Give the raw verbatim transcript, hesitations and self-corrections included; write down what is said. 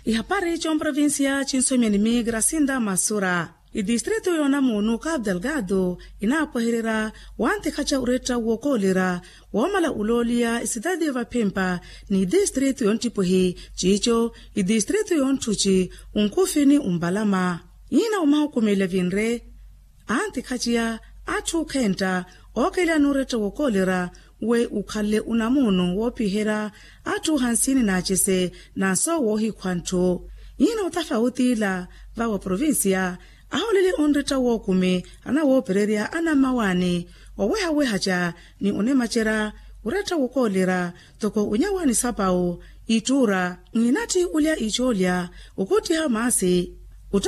ihapari chom provincia chinsomyanimi Gracinda Masura. I distrito yona munu Cabo Delgado inapoherera wante kacha ureta wokolera wamala ulolia isidadi vapempa ni distrito yontipohi chicho i distrito yontuchi unkufini umbalama. Ina umahukumile vinre anti kachia atu kenta okela nureta wokolera we ukhale unamuno wopihera atu hansini nachese na so wohi kwanto. Ina utafauti la vawa provincia aholele onreta wokume ana wopereria ana mawane oweha wehacha ni unemachera ureta wokolera toko unyawani sapao itura nginati ulia icholia ukuti hamasi